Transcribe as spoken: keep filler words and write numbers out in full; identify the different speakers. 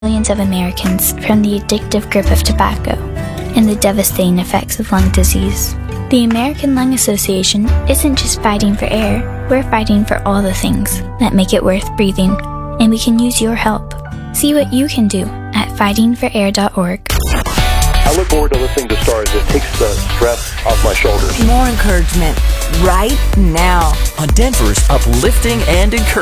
Speaker 1: millions of Americans from the addictive grip of tobacco and the devastating effects of lung disease. The American Lung Association isn't just fighting for air, we're fighting for all the things that make it worth breathing, and we can use your help. See what you can do at fighting for air dot org.
Speaker 2: I look forward to listening to Stars. It takes the stress off my shoulders.
Speaker 3: More encouragement right now
Speaker 4: on Denver's uplifting and encouraging